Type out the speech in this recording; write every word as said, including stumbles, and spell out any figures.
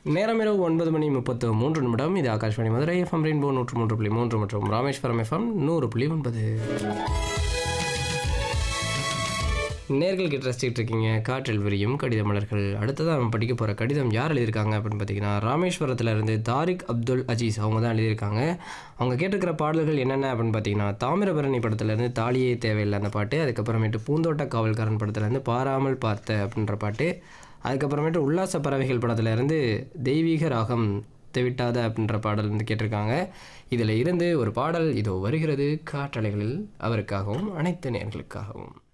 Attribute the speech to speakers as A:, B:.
A: நேரம் இரவு ஒன்பது மணி முப்பத்து மூன்று நிமிடம். இது ஆகாஷ்வாணி மதுரை எஃப்எம் ரெயின்போ நூற்று மூன்று புள்ளி மூன்று மற்றும் ராமேஸ்வரம் எஃப்எம் நூறு புள்ளி ஒன்பது. நேர்கள் கிட்ட ரசிச்சுட்டு இருக்கீங்க காற்றில் விரியும் கடித மலர்கள். அடுத்ததான் நம்ம படிக்க போகிற கடிதம் யார் எழுதியிருக்காங்க அப்படின்னு பார்த்தீங்கன்னா, ராமேஸ்வரத்தில் இருந்து தாரிக் அப்துல் அஜீஸ் அவங்க தான் எழுதியிருக்காங்க. அவங்க கேட்டிருக்கிற பாடல்கள் என்னென்ன அப்படின்னு பார்த்தீங்கன்னா, தாமிரபரணி படத்துலேருந்து தாலியே தேவையில்லை அந்த பாட்டு, அதுக்கப்புறமேட்டு பூந்தோட்ட காவல்காரன் படத்துலேருந்து பாராமல் பார்த்த அப்படின்ற பாட்டு, அதுக்கப்புறமேட்டு உல்லாச பறவைகள் படத்துலேருந்து தெய்வீக ராகம் தெவிட்டாத அப்படின்ற பாடல் வந்து கேட்டிருக்காங்க. இதில் இருந்து ஒரு பாடல் இதோ வருகிறது காற்றலைகளில் அவருக்காகவும் அனைத்து நேர்களுக்காகவும்.